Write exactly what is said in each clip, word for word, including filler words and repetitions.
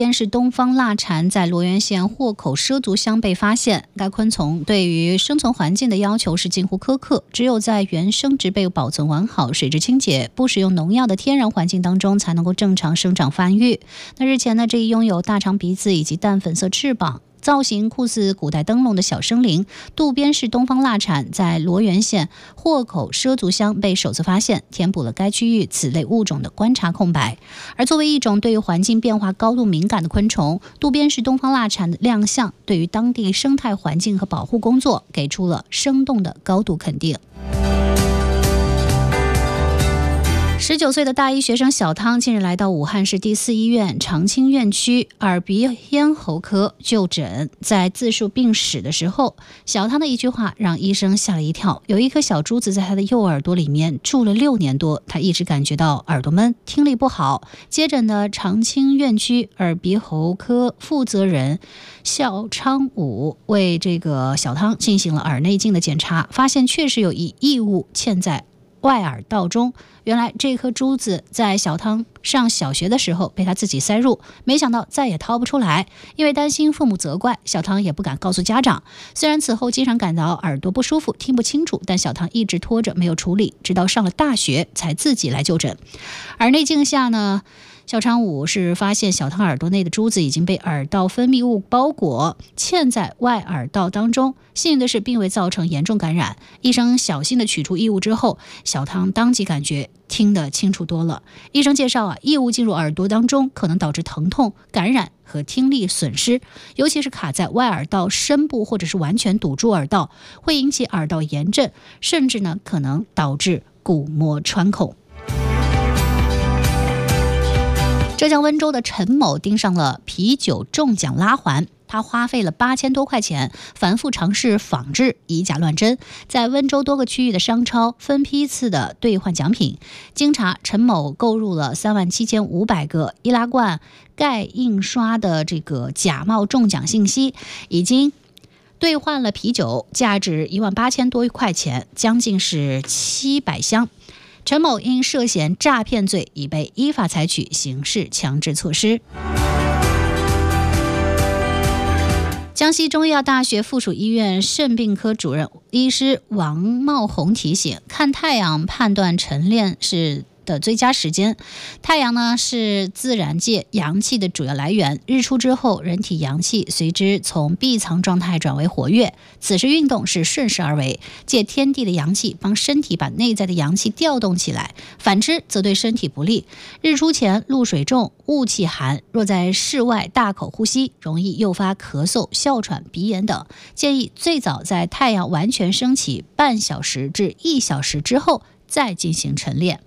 先是东方腊蝉在罗源县霍口畲族乡被发现，该昆虫对于生存环境的要求是近乎苛刻，只有在原生植被保存完好、水质清洁、不使用农药的天然环境当中才能够正常生长繁育。那日前呢，这一拥有大长鼻子以及淡粉色翅膀、造型酷似古代灯笼的小生灵渡边氏东方腊蝉在罗源县霍口畲族乡被首次发现，填补了该区域此类物种的观察空白。而作为一种对于环境变化高度敏感的昆虫，渡边氏东方腊蝉的亮相对于当地生态环境和保护工作给出了生动的高度肯定。十九岁的大一学生小汤近日来到武汉市第四医院长青院区耳鼻咽喉科就诊，在自述病史的时候，小汤的一句话让医生吓了一跳。有一颗小珠子在他的右耳朵里面住了六年多，他一直感觉到耳朵闷，听力不好。接诊的长青院区耳鼻喉科负责人肖昌武为这个小汤进行了耳内镜的检查，发现确实有一异物嵌在外耳道中。原来这颗珠子在小汤上小学的时候被他自己塞入，没想到再也掏不出来。因为担心父母责怪，小汤也不敢告诉家长。虽然此后经常感到耳朵不舒服，听不清楚，但小汤一直拖着没有处理，直到上了大学才自己来就诊。耳内镜下呢，肖昌武是发现小汤耳朵内的珠子已经被耳道分泌物包裹，嵌在外耳道当中。幸运的是并未造成严重感染，医生小心的取出异物之后，小汤当即感觉听得清楚多了。医生介绍啊，异物进入耳朵当中可能导致疼痛、感染和听力损失，尤其是卡在外耳道深部或者是完全堵住耳道，会引起耳道炎症，甚至呢可能导致鼓膜穿孔。浙江温州的陈某盯上了啤酒中奖拉环，他花费了八千多块钱，反复尝试仿制，以假乱真，在温州多个区域的商超分批次的兑换奖品。经查，陈某购入了三万七千五百个易拉罐盖印刷的这个假冒中奖信息，已经兑换了啤酒，价值一万八千多块钱，将近是七百箱。陈某因涉嫌诈骗罪，已被依法采取刑事强制措施。江西中医药大学附属医院肾病科主任医师王茂红提醒，看太阳判断晨练是的最佳时间。太阳呢是自然界阳气的主要来源，日出之后人体阳气随之从闭藏状态转为活跃，此时运动是顺势而为，借天地的阳气帮身体把内在的阳气调动起来，反之则对身体不利。日出前露水重，雾气寒，若在室外大口呼吸，容易诱发咳嗽、哮喘、鼻炎等，建议最早在太阳完全升起半小时至一小时之后再进行晨练。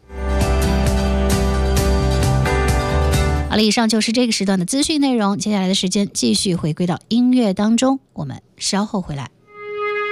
好了，以上就是这个时段的资讯内容，接下来的时间继续回归到音乐当中，我们稍后回来。